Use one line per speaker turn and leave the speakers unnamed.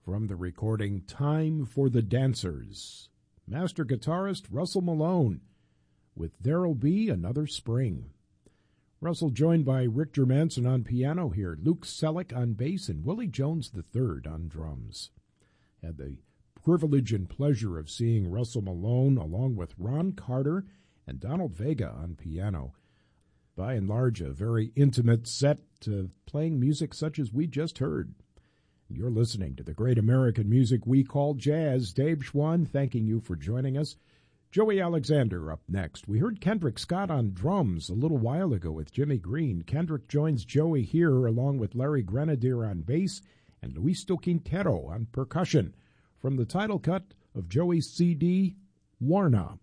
from the recording Time for the Dancers, master guitarist Russell Malone with There'll Be Another Spring. Russell joined by Rick Germanson on piano here, Luke Selleck on bass, and Willie Jones III on drums. Had the privilege and pleasure of seeing Russell Malone along with Ron Carter and Donald Vega on piano. By and large, a very intimate set, playing music such as we just heard. You're listening to the great American music we call jazz. Dave Schwann thanking you for joining us. Joey Alexander up next. We heard Kendrick Scott on drums a little while ago with Jimmy Green. Kendrick joins Joey here along with Larry Grenadier on bass and Luis Quintero on percussion from the title cut of Joey's CD, Warna.